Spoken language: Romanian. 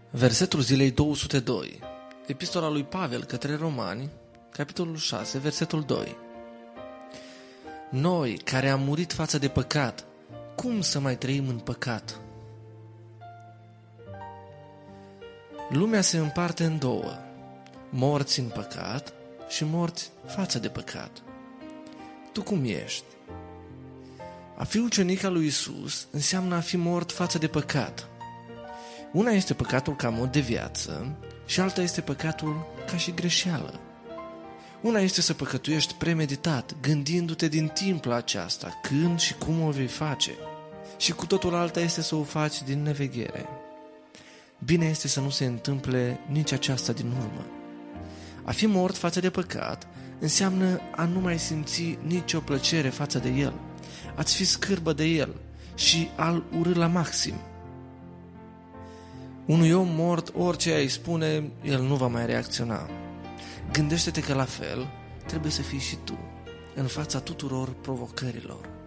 Versetul zilei 202. Epistola lui Pavel către Romani, capitolul 6, versetul 2. Noi, care am murit față de păcat, cum să mai trăim în păcat? Lumea se împarte în două: morți în păcat și morți față de păcat. Tu cum ești? A fi ucenic al lui Isus înseamnă a fi mort față de păcat. Una este păcatul ca mod de viață și alta este păcatul ca și greșeală. Una este să păcătuiești premeditat, gândindu-te din timp la aceasta, când și cum o vei face. Și cu totul alta este să o faci din neveghere. Bine este să nu se întâmple nici aceasta din urmă. A fi mort față de păcat înseamnă a nu mai simți nicio plăcere față de el, a-ți fi scârbă de el și a-l urî la maxim. Unui om mort, orice ai spune, el nu va mai reacționa. Gândește-te că la fel trebuie să fii și tu, în fața tuturor provocărilor.